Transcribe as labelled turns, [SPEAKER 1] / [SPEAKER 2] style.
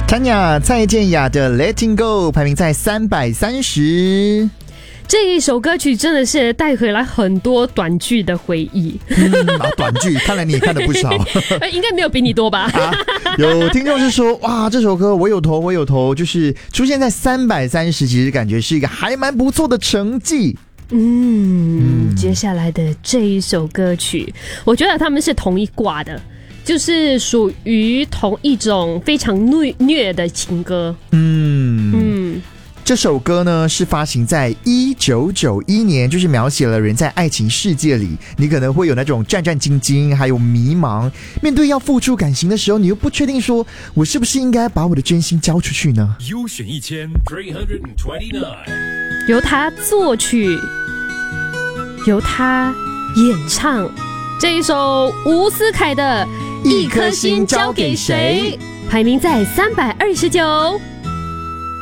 [SPEAKER 1] Tanya 蔡健雅的 Letting Go 排名在330。
[SPEAKER 2] 这一首歌曲真的是带回来很多短剧的回忆。
[SPEAKER 1] 短剧，看来你也看了不少。
[SPEAKER 2] 应该没有比你多吧？
[SPEAKER 1] 有听众是说，哇，这首歌我有投，就是出现在330，其实感觉是一个还蛮不错的成绩。
[SPEAKER 2] 接下来的这一首歌曲，我觉得他们是同一挂的，就是属于同一种非常虐的情歌。
[SPEAKER 1] 这首歌呢是发行在1991年，就是描写了人在爱情世界里，你可能会有那种战战兢兢，还有迷茫，面对要付出感情的时候，你又不确定说我是不是应该把我的真心交出去呢？
[SPEAKER 3] 优选1329，
[SPEAKER 2] 由他作曲，由他演唱，这一首伍思凯的《一颗心交给谁》排名在329。